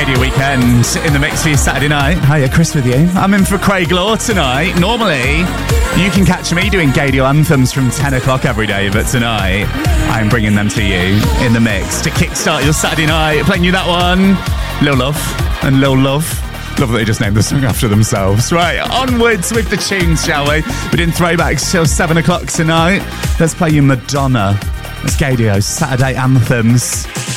Gaydio Weekend in the mix for your Saturday night. Hiya, Chris with you. I'm in for Craig Law tonight. Normally, you can catch me doing Gaydio anthems from 10 o'clock every day, but tonight, I'm bringing them to you in the mix to kickstart your Saturday night. Playing you that one, Lil Love and Lil Love. Love that they just named the song after themselves. Right, onwards with the tunes, shall we? We're doing throwbacks till 7 o'clock tonight. Let's play you Madonna. It's Gaydio Saturday anthems.